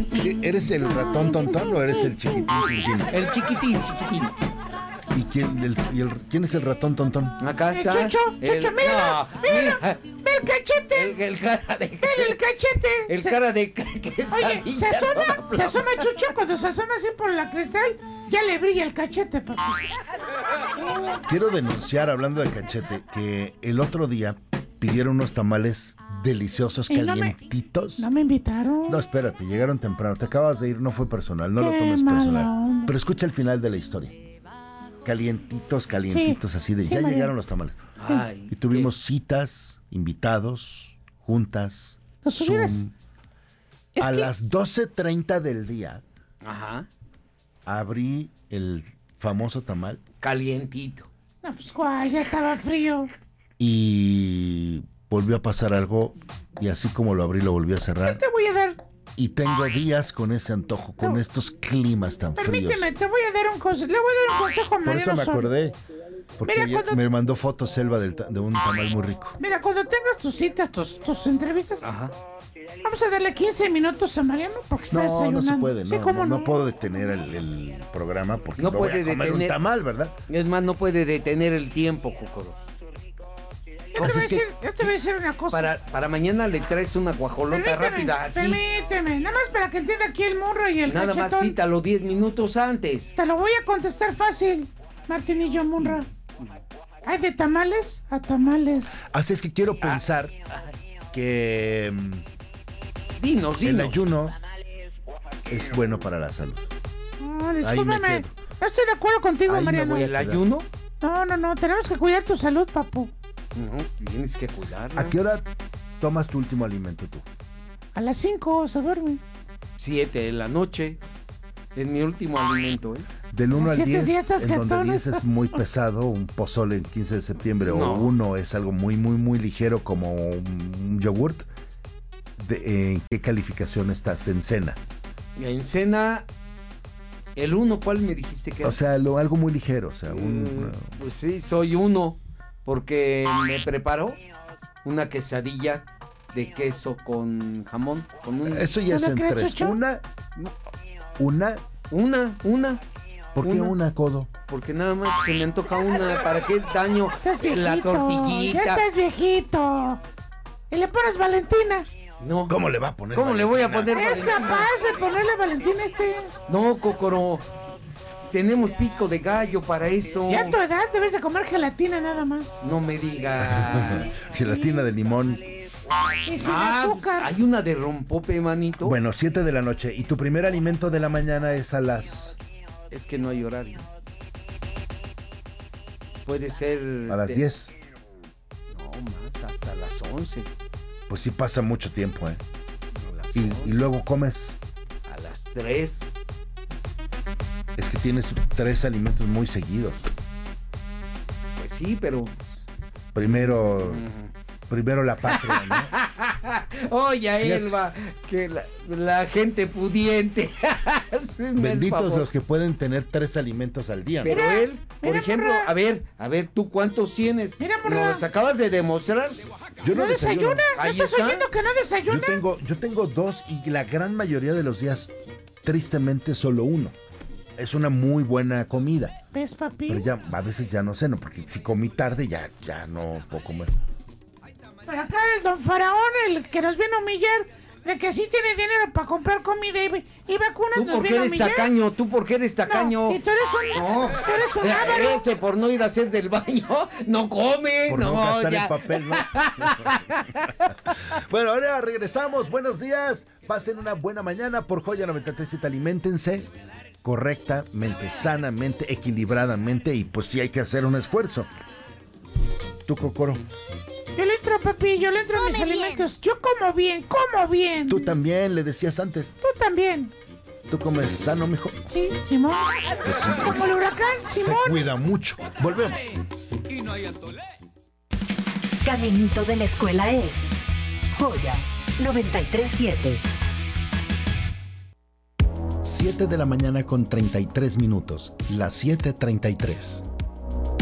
¿Eres el ratón tontón o eres el chiquitín? El chiquitín. ¿Y quién es el ratón tontón? Acá está. Chucho, míralo. Ve el cachete. El cara de... Ve el cachete. El cara de... Oye, se asoma Chucho, cuando se asoma así por la cristal, ya le brilla el cachete, papá. Quiero denunciar, hablando de cachete, que el otro día pidieron unos tamales deliciosos, calientitos. No me invitaron. No, espérate, llegaron temprano. Te acabas de ir, no fue personal, no lo tomes personal. Pero escucha el final de la historia. Calientitos, sí, así de... Sí, ya María. Llegaron los tamales. Ay, y tuvimos citas, invitados, juntas, Zoom. A las 12:30 del día. Ajá. Abrí el famoso tamal. Calientito. No, pues guay, ya estaba frío. Y volvió a pasar algo. Y así como lo abrí, lo volví a cerrar. Yo te voy a dar... Y tengo días con ese antojo, con estos climas tan fríos. Permíteme, te voy a dar un consejo. Le voy a dar un consejo a Mariano. Por eso me acordé. Porque me mandó fotos Selva de un tamal muy rico. Mira, cuando tengas tus citas, tus entrevistas, ajá, vamos a darle 15 minutos a Mariano porque está desayunando. No se puede, sí, no puedo detener el programa porque no puede comer un tamal, ¿verdad? Es más, no puede detener el tiempo, Cocoro. Yo te voy a decir una cosa. Para mañana le traes una guajolota rápida, así. Permíteme, nada más para que entienda aquí el morro y el nada cachetón. Más cítalo 10 minutos antes. Te lo voy a contestar fácil, Martinillo Munra. Hay de tamales a tamales. Así es que quiero pensar que dinos. El ayuno es bueno para la salud. No, discúlpame. No estoy de acuerdo contigo, Mariano. ¿El ayuno? No, tenemos que cuidar tu salud, papu. No, tienes que cuidarla. ¿A qué hora tomas tu último alimento tú? A las 5 se duerme. 7 de la noche. Es mi último alimento, ¿eh? Del 1 al 10, en gatones. donde 10 es muy pesado, un pozole el 15 de septiembre, o 1 es algo muy, muy, muy ligero como un yogurt. ¿En qué calificación estás en cena? En cena, el 1, ¿cuál me dijiste que era? O sea, algo muy ligero, o sea, pues sí, soy 1, porque me preparo una quesadilla de queso con jamón. Eso ya es en 3. Una. ¿Por qué una, Codo? Porque nada más se me antoja una. ¿Para qué daño? La tortillita. Ya estás viejito. Y le pones Valentina. No. ¿Cómo le va a poner? ¿Cómo le voy a poner Valentina? Es capaz de ponerle Valentina No, Cocoro. Tenemos pico de gallo para eso. Ya a tu edad debes de comer gelatina nada más. No me digas. Gelatina de limón. Y sin azúcar. Pues hay una de rompope, manito. Bueno, 7 de la noche. ¿Y tu primer alimento de la mañana es a las...? Es que no hay horario. Puede ser... ¿A las 10? No, más, hasta las 11. Pues sí pasa mucho tiempo, ¿eh? No, las y luego comes... A las 3. Es que tienes 3 alimentos muy seguidos. Pues sí, pero... Primero la patria, ¿no? Oye, Elba, que la gente pudiente. Benditos los que pueden tener 3 alimentos al día, ¿no? Pero él, por ejemplo, a ver, ¿tú cuántos tienes? Mira, ¿Nos acabas de demostrar? Yo no desayuna. ¿No estás oyendo que no desayuna? Yo tengo 2 y la gran mayoría de los días, tristemente, solo 1. Es una muy buena comida. ¿Ves, papi? Pero ya, a veces ya no ceno, porque si comí tarde, ya no puedo comer. Pero acá el don Faraón, el que nos viene a humillar, de que sí tiene dinero para comprar comida y vacunas, ¿Tú nos por qué viene a eres humillar. tacaño? ¿Tú por qué eres tacaño? No, y tú eres un avaro. Ese por no ir a hacer del baño, no come. Por no gastar el papel, ¿no? Bueno, ahora regresamos. Buenos días. Pasen una buena mañana por Joya 93.7. Aliméntense correctamente, sanamente, equilibradamente, y pues sí hay que hacer un esfuerzo. ¿Tú, Cocoro? Yo le entro, papi, yo le entro a mis alimentos. Yo como bien. Tú también, le decías antes. Tú también. ¿Tú comes sano, mijo? Sí, Simón. Pues sí, como el huracán, Simón. Se cuida mucho. Volvemos. Caminito de la escuela es Joya 93.7. 7 de la mañana con 33 minutos. Las 7:33.